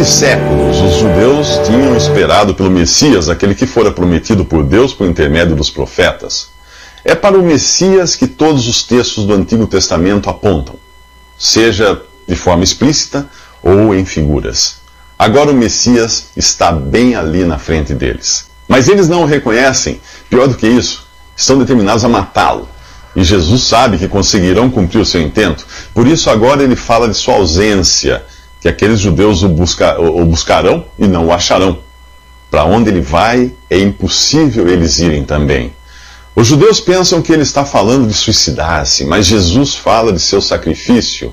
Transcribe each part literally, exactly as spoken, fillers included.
Durante séculos, os judeus tinham esperado pelo Messias, aquele que fora prometido por Deus por intermédio dos profetas. É para o Messias que todos os textos do Antigo Testamento apontam, seja de forma explícita ou em figuras. Agora o Messias está bem ali na frente deles. Mas eles não o reconhecem. Pior do que isso, estão determinados a matá-lo. E Jesus sabe que conseguirão cumprir o seu intento. Por isso agora ele fala de sua ausência, que aqueles judeus o, busca, o buscarão e não o acharão. Para onde ele vai, é impossível eles irem também. Os judeus pensam que ele está falando de suicidar-se, mas Jesus fala de seu sacrifício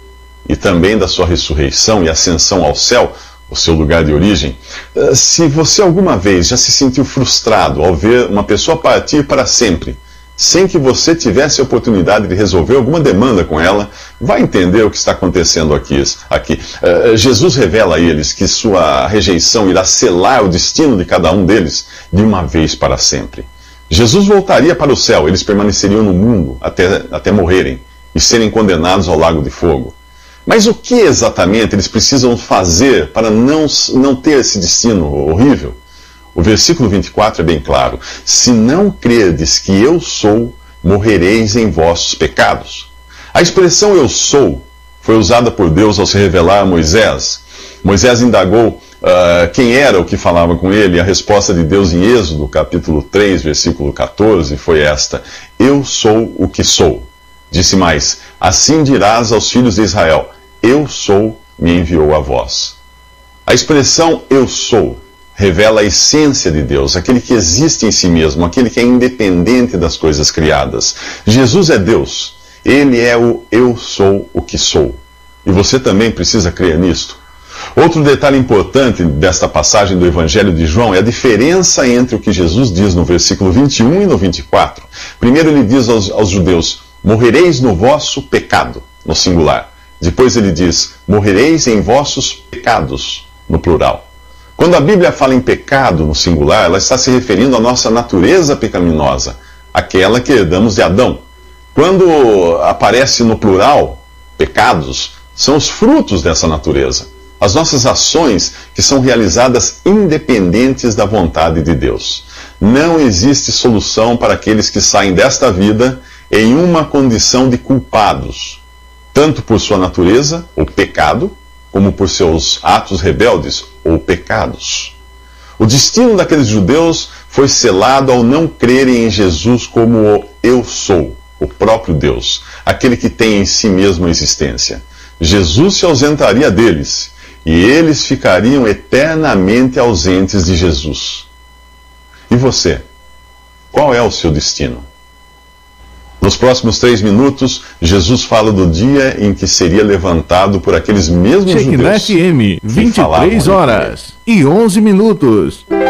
e também da sua ressurreição e ascensão ao céu, o seu lugar de origem. Se você alguma vez já se sentiu frustrado ao ver uma pessoa partir para sempre, sem que você tivesse a oportunidade de resolver alguma demanda com ela, vai entender o que está acontecendo aqui. aqui. Uh, Jesus revela a eles que sua rejeição irá selar o destino de cada um deles de uma vez para sempre. Jesus voltaria para o céu, eles permaneceriam no mundo até, até morrerem e serem condenados ao lago de fogo. Mas o que exatamente eles precisam fazer para não, não ter esse destino horrível? O versículo vinte e quatro é bem claro. Se não crerdes que eu sou, morrereis em vossos pecados. A expressão eu sou foi usada por Deus ao se revelar a Moisés. Moisés indagou uh, quem era o que falava com ele, e a resposta de Deus em Êxodo, capítulo três, versículo catorze, foi esta: eu sou o que sou. Disse mais: assim dirás aos filhos de Israel, eu sou, me enviou a vós. A expressão eu sou revela a essência de Deus, aquele que existe em si mesmo, aquele que é independente das coisas criadas. Jesus é Deus, ele é o eu sou o que sou. E você também precisa crer nisto. Outro detalhe importante desta passagem do Evangelho de João é a diferença entre o que Jesus diz no versículo vinte e um e no vinte e quatro. Primeiro ele diz aos, aos judeus, morrereis no vosso pecado, no singular. Depois ele diz, morrereis em vossos pecados, no plural. Quando a Bíblia fala em pecado, no singular, ela está se referindo à nossa natureza pecaminosa, aquela que herdamos de Adão. Quando aparece no plural, pecados, são os frutos dessa natureza. As nossas ações que são realizadas independentes da vontade de Deus. Não existe solução para aqueles que saem desta vida em uma condição de culpados, tanto por sua natureza, o pecado, como por seus atos rebeldes ou pecados. O destino daqueles judeus foi selado ao não crerem em Jesus como o eu sou, o próprio Deus, aquele que tem em si mesmo a existência. Jesus se ausentaria deles, e eles ficariam eternamente ausentes de Jesus. E você? Qual é o seu destino? Nos próximos três minutos, Jesus fala do dia em que seria levantado por aqueles mesmos judeus. F M, vinte e três horas e onze minutos.